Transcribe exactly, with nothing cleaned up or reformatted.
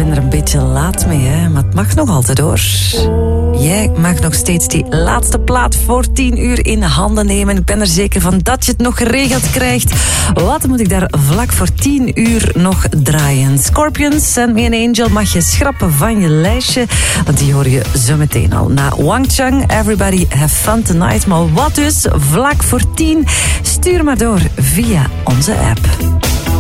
ben er een beetje laat mee, hè? Maar het mag nog altijd, hoor. Jij mag nog steeds die laatste plaat voor tien uur in handen nemen. Ik ben er zeker van dat je het nog geregeld krijgt. Wat moet ik daar vlak voor tien uur nog draaien? Scorpions, Send Me an Angel mag je schrappen van je lijstje. Want die hoor je zo meteen al. Na Wang Chung, Everybody Have Fun Tonight. Maar wat dus vlak voor tien? Stuur maar door via onze app.